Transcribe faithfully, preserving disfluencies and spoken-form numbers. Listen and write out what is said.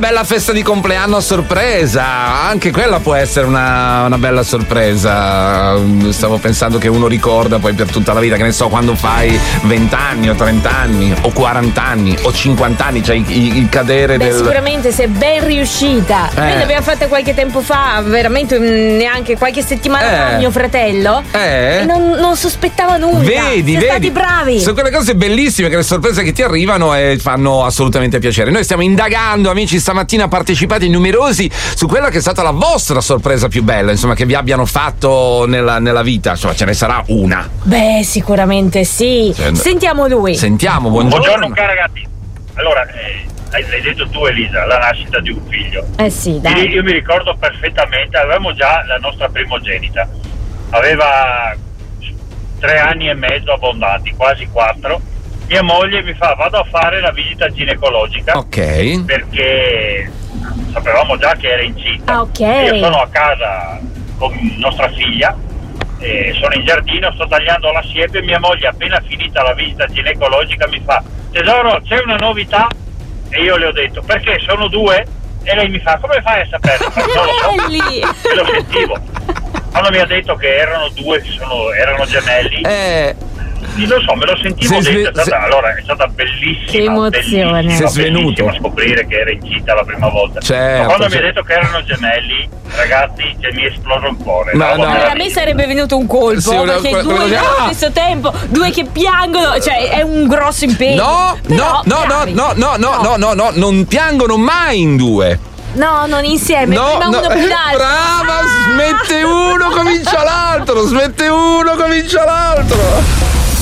bella festa di compleanno a sorpresa, anche quella può essere una, una bella sorpresa. Stavo pensando che uno ricorda poi per tutta la vita, che ne so, quando fai venti anni o trenta anni o quaranta anni o cinquanta anni, cioè il, il cadere Beh, del... sicuramente se ben riuscita. Eh. Noi l'abbiamo fatta qualche tempo fa, veramente mh, neanche qualche settimana Eh. fa, mio fratello. Eh. E non, non sospettava nulla. Vedi, Siete vedi. stati bravi. Sono quelle cose bellissime, che le sorprese che ti arrivano e fanno assolutamente piacere. Noi stiamo indagando, amici, stamattina partecipate numerosi su quella che è stata la vostra sorpresa più bella, insomma, che vi abbiano fatto nella, nella vita. Insomma, ce ne sarà una. Beh, sicuramente sì. Sent- Sentiamo lui. Sentiamo, buongiorno. Buongiorno cara ragazzi. Allora, eh, hai, l'hai detto tu Elisa, la nascita di un figlio. Eh sì, Io, dai. io mi ricordo perfettamente, avevamo già la nostra primogenita, aveva tre anni e mezzo abbondanti, quasi quattro. Mia moglie mi fa, vado a fare la visita ginecologica. Ok. Perché sapevamo già che era incinta. Ah, ok. Io sono a casa con nostra figlia, eh, sono in giardino, sto tagliando la siepe e mia moglie, appena finita la visita ginecologica, mi fa, tesoro, c'è una novità? E io le ho detto, perché sono due? E lei mi fa, come fai a saperlo? Ma non lo so, Belli. e lo sentivo. Quando mi ha detto che erano due, che sono, erano gemelli, Eh, io lo so, me lo sentivo Sei dentro, è sve- stata, allora è stata bellissima, Che emozione. bellissima, Sei svenuto. bellissima scoprire che era incinta la prima volta. Certo, Ma quando mi certo. ha detto che erano gemelli, ragazzi, cioè, mi è esploso il cuore. Ma Una roba no. A meravigliosa. me sarebbe venuto un colpo, Sì, una- perché que- due quello che- allo Ah! stesso tempo, due che piangono, cioè è un grosso impegno. no, Però, no, no, no, bravi. no, no, no, no, no, no, non piangono mai in due. No, non insieme, No, prima no, uno più l'altro. brava, smette uno, comincia l'altro, smette uno, comincia l'altro.